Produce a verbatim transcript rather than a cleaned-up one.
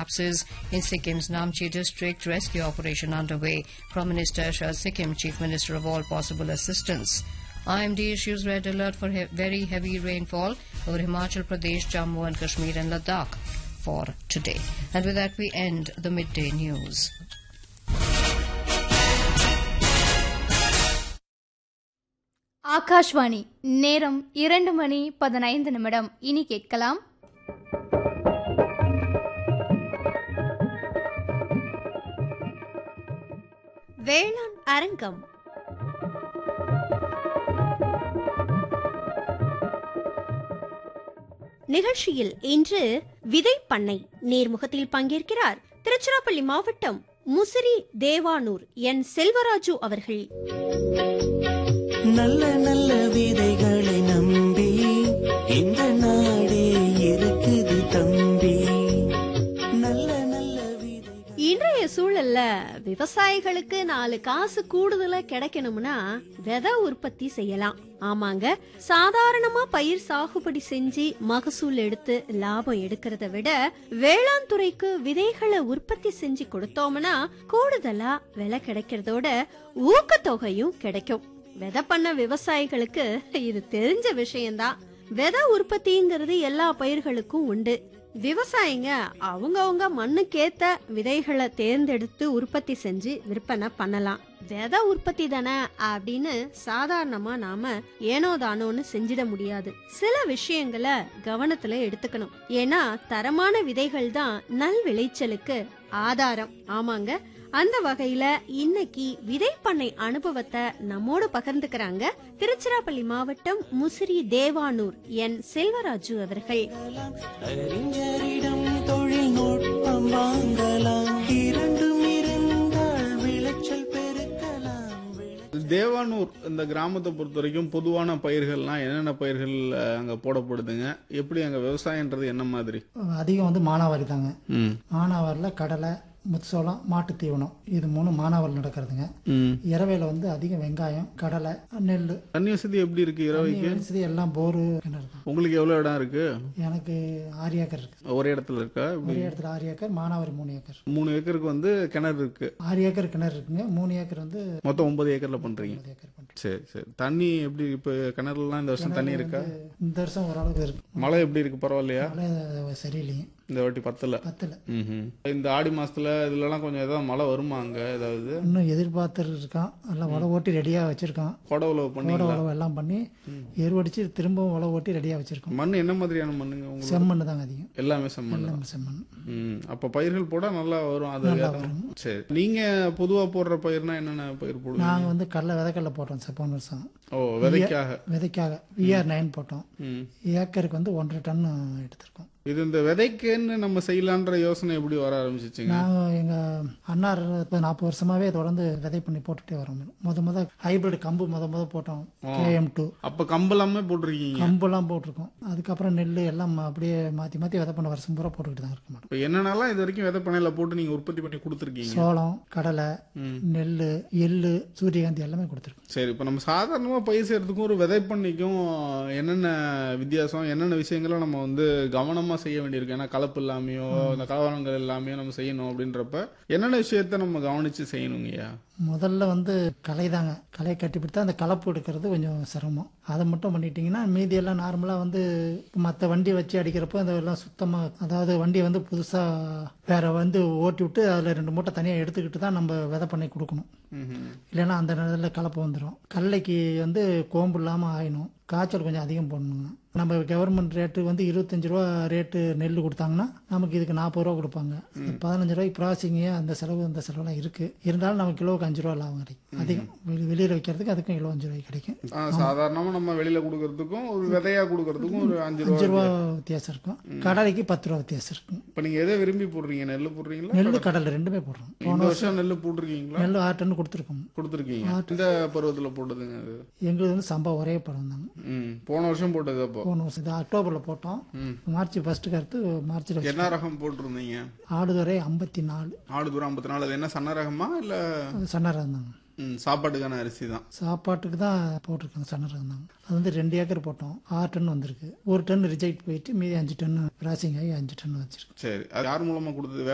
collapses in Sikkim's Namche district. Rescue operation underway. Prime Minister assures Sikkim Chief Minister of all possible assistance. I M D issues red alert for he- very heavy rainfall over Himachal Pradesh, Jammu and Kashmir and Ladakh for today. And with that we end the midday news. Akashvani நேரம் இரண்டு மணி பதினைந்து நிமிடம். இனி கேட்கலாம் வேளாண் அரங்கம். நிகழ்ச்சியில் இன்று விதை பண்ணை நேர்முகத்தில் பங்கேற்கிறார் திருச்சிராப்பள்ளி மாவட்டம் முசிறி தேவானூர் என் செல்வராஜு அவர்கள். நல்ல நல்ல விதைகளை நம்பி இந்த நாடே இருக்குது தம்பி. நல்ல நல்ல விதைகள். இன்றைய சூழல்ல விவசாயிகளுக்கு நாலு காசு கூடுதலா கிடைக்கணும்னா விதை உற்பத்தி செய்யலாம். ஆமாங்க, சாதாரணமா பயிர் சாகுபடி செஞ்சு மகசூல் எடுத்து லாபம் எடுக்கிறத விட வேளாண் துறைக்கு விதைகளை உற்பத்தி செஞ்சு கொடுத்தோம்னா கூடுதலா விலை கிடைக்கிறதோட ஊக்கத்தொகையும் கிடைக்கும். விதை பண்ண விவசாயிகளுக்கு இது தெரிஞ்ச விஷயம்தான். விதை உற்பத்திங்கிறது எல்லா பயிர்களுக்கும் உண்டு. விவசாயிங்க அவங்கவுங்க மண்ணுக்கேத்த விதைகளை தேர்ந்தெடுத்து உற்பத்தி செஞ்சு விற்பனை பண்ணலாம். விதை உற்பத்தி தானே அப்படின்னு சாதாரணமா நாம ஏனோ தானோன்னு செஞ்சிட முடியாது. சில விஷயங்களை கவனத்துல எடுத்துக்கணும். ஏன்னா தரமான விதைகள் தான் நல் விளைச்சலுக்கு ஆதாரம். ஆமாங்க, அந்த வகையில இன்னைக்கு விதை பண்ணை அனுபவத்தை நம்மோடு பகிர்ந்துக்கிறாங்க திருச்சிராப்பள்ளி மாவட்டம் முசிறி தேவானூர் என் செல்வராஜு அவர்கள். அறிஞரிடம் தொழில்நுட்பம் வாங்கலாம், இரண்டும் இருந்தால் விளைச்சல் பெருக்கலாம். தேவானூர் இந்த கிராமத்தை பொறுத்த வரைக்கும் பொதுவான பயிர்கள்லாம் என்னென்ன பயிர்கள் அங்க போடப்படுதுங்க? எப்படி அங்க விவசாயம்ன்றது என்ன மாதிரி? அதிகம் வந்து மானாவாரி தாங்க. மானாவாரில கடலை, முச்சோளம், மாட்டு தீவனம், இது மூணு மானாவாரி நடக்கிறதுங்க. இரவையில வந்து அதிகம் வெங்காயம், கடலை, நெல். தண்ணி வசதி எப்படி இருக்கு இரவைக்கு? வசதி எல்லாம் போரு கிணறு தான். உங்களுக்கு எவ்வளவு இடம் இருக்கு? எனக்கு ஆறு ஏக்கர் இருக்கு. ஒரே இடத்துல இருக்கா? ஒரே இடத்துல ஆறு ஏக்கர், மானாவாரி மூணு ஏக்கர். மூணு ஏக்கருக்கு வந்து கிணறு இருக்கு. ஆறு ஏக்கர் கிணறு இருக்குங்க. மூணு ஏக்கர் வந்து மொத்தம் ஒன்பது ஏக்கர்ல பண்றீங்க. ஏக்கர் பண்றேன். சரி சரி. தண்ணி எப்படி இப்ப கிணறுலாம் இந்த வருஷம் தண்ணி இருக்கா? இந்த வருஷம் ஓரளவுக்கு இருக்கு. மழை எப்படி இருக்கு? பரவாயில்லையா? மழை சரியில்லைங்க. இந்த வாட்டி பத்தல பத்தல. இந்த ஆடி மாசத்துல இதுலலாம் கொஞ்சம் ஏதாவது மழை வருமா அங்க? ஏதாவது இன்னும் எதிர்பார்த்து இருக்கான். எல்லாம் உழவு ஓட்டி ரெடியா வச்சிருக்கான். கொடை உழவு பண்ணி கோடை உழவு எல்லாம் பண்ணி எருவடிச்சு திரும்பவும் உழவு ஓட்டி ரெடியா வச்சிருக்கோம். மண் என்ன மாதிரியான மண்ணுங்க உங்களுக்கு? செம்மண் தாங்க அதிகம். எல்லாமே செம்மண். எல்லாமே செம்மண். ம், அப்ப பயிர்கள் போட நல்லா வரும். அது சரி. நீங்க பொதுவா போடுற பயிர்னா என்னென்ன பயிர் போடுவீங்க? நாங்க வந்து கடலை விதைக்கடலை போட்டோம் சார் போன வருஷம். ஓ, விதைக்காக? விதைக்காக விஆர் நைன் போட்டோம். ஏக்கருக்கு வந்து ஒன்றரை டன் எடுத்திருக்கோம். இது இந்த விதைக்குன்னு நம்ம செய்யலான்ற யோசனை எப்படி வர ஆரம்பிச்சிச்சுங்க? நாங்க எங்க அண்ணார் நாற்பது வருஷமாவே தொடர்ந்து விதை பண்ணி போட்டுட்டே வரோம். முத முத ஹைபிரிட் கம்பு முத முத போட்டோம். KM two. அப்ப கம்பு எல்லாமே போட்டிருக்கீங்க? கம்பு எல்லாம் போட்டிருக்கோம். அதுக்கப்புறம் நெல் எல்லாம் அப்படியே மாத்தி மாத்தி விதை பண்ண வருஷம் பூரா போட்டுக்கிட்டு தான் இருக்க மாட்டோம். என்னென்னலாம் இது வரைக்கும் விதை பண்ணையில போட்டு நீங்க உற்பத்தி பண்ணி கொடுத்துருக்கீங்க? சோளம், கடலை, நெல், எள்ளு, சூரியகாந்தி எல்லாமே கொடுத்துருக்கோம். சரி. இப்ப நம்ம சாதாரணமா பயிர் செய்யறதுக்கும் ஒரு விதை பண்ணிக்கும் என்னென்ன வித்தியாசம், என்னென்ன விஷயங்களை நம்ம வந்து கவனமா செய்ய வேண்டியிருக்கு? ஏன்னா கலப்பு இல்லாமையோ இந்த கலவரங்கள் எல்லாமே நம்ம செய்யணும் அப்படின்றப்ப என்னென்ன விஷயத்த நம்ம கவனிச்சு செய்யணுங்கய்யா? முதல்ல வந்து களை தாங்க. களை கட்டிப்பிட்டு அந்த கலப்பு எடுக்கிறது கொஞ்சம் சிரமம். அதை மட்டும் பண்ணிட்டீங்கன்னா மீதி எல்லாம் நார்மலா வந்து மற்ற வண்டி வச்சு அடிக்கிறப்போ அதெல்லாம் சுத்தமா, அதாவது வண்டியை வந்து புதுசா வேற வந்து ஓட்டி விட்டு அதுல ரெண்டு மூட்டை தனியா எடுத்துக்கிட்டு தான் நம்ம விதை பண்ணி கொடுக்கணும். இல்லைன்னா அந்த நேரத்தில் கலப்பு வந்துடும். கடலைக்கு வந்து கோம்பு இல்லாம ஆயிடும். காய்ச்சல் கொஞ்சம் அதிகம் போடணுங்க. நம்ம கவர்மெண்ட் ரேட்டு வந்து இருபத்தஞ்சு ரூபா ரேட்டு நெல் கொடுத்தாங்கன்னா நமக்கு இதுக்கு நாற்பது ரூபா கொடுப்பாங்க. பதினஞ்சு ரூபாய்க்கு ப்ராசிங் அந்த செலவு அந்த செலவுலாம் இருக்கு. இருந்தாலும் நமக்கு கிலோவுக்கு அஞ்சு ரூபா லாபம் கிடைக்கும். அதிகம் வெளியில வைக்கிறதுக்கு அதுக்கும் கிலோ அஞ்சு ரூபாய்க்கு கிடைக்கும். சாதாரணமா நம்ம வெளியில கொடுக்கறதுக்கும் ஒரு விதையா கொடுக்கறதுக்கும் ஒரு அஞ்சு அஞ்சு ரூபா வித்தியாசம் இருக்கும். கடலைக்கு பத்து ரூபா வித்தியாசம் இருக்கும். இப்ப நீங்க எதை விரும்பி போடுறீங்க? நெல் போடுறீங்களா? நெல் கடலை ரெண்டுமே போடுறோம். போன வருஷம் நெல் போட்டிருக்கீங்களா? நெல் ஆறு டன் கொடுத்துருக்கோம். கொடுத்துருக்கீங்க. இந்த பருவத்துல போட்டதுங்க அது? எங்களுக்கு வந்து சம்பா ஒரே பருவம் தாங்க. போன வருஷம் போட்டது? அப்போ போன வருஷம் இது அக்டோபர்ல போட்டோம். மார்ச் ஃபர்ஸ்ட் கருத்து மார்ச்ல. என்ன ரகம் போட்டிருந்தீங்க? ஆடுதுறை ஐம்பத்தி நாலு. ஆடுதுறை ஐம்பத்தி நாலு. அது என்ன சன்ன ரகமா இல்ல? சன்ன ரகம் தாங்க. சாப்பாட்டுக்கான அரிசி தான். சாப்பாட்டுக்கு தான் போட்டிருக்காங்க. சன்ன ரகம் தாங்க. அது வந்து ரெண்டு ஏக்கர் போட்டோம். ஆறு டன் வந்திருக்கு. ஒரு டன் ரிஜெக்ட் போயிட்டு மீதி அஞ்சு டன் கிராசிங் ஆகி அஞ்சு டன் வச்சிருக்கு. சரி. அது யார் மூலமா கொடுத்தது?